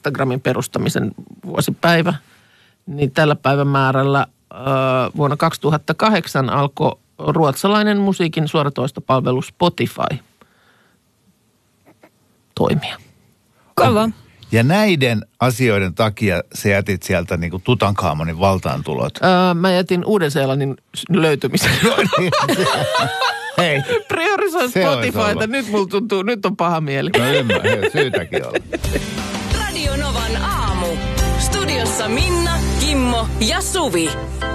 Instagramin perustamisen vuosipäivä. Niin tällä päivämäärällä vuonna 2008 alkoi ruotsalainen musiikin suoratoistopalvelu Spotify toimia. Kova. Ja näiden asioiden takia sä jätit sieltä niin kuin Tutankhamonin valtaantulot. Mä jätin Uuden-Seelannin löytymisen. Hei. Priorisoi Spotifyta. Nyt mulla tuntuu, nyt on paha mieli. No ymmärrän, syytäkin olla. Radio Novan aamu. Studiossa Minna, Kimmo ja Suvi.